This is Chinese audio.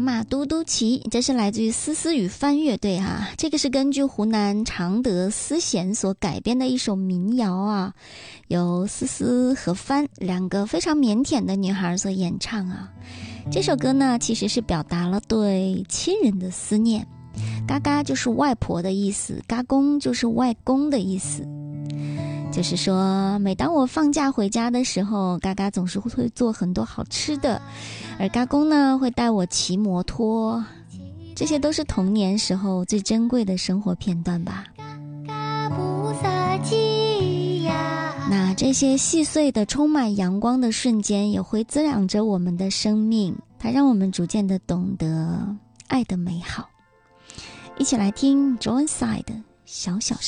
马嘟嘟骑，这是来自于思思与帆乐队啊。这个是根据湖南常德思贤所改编的一首民谣啊，由思思和帆两个非常腼腆的女孩所演唱啊。这首歌呢，其实是表达了对亲人的思念。嘎嘎就是外婆的意思，嘎公就是外公的意思。就是说，每当我放假回家的时候，嘎嘎总是会做很多好吃的，而嘎公呢会带我骑摩托，这些都是童年时候最珍贵的生活片段吧。那这些细碎的充满阳光的瞬间，也会滋养着我们的生命，它让我们逐渐的懂得爱的美好。一起来听 Joan Side 小小声。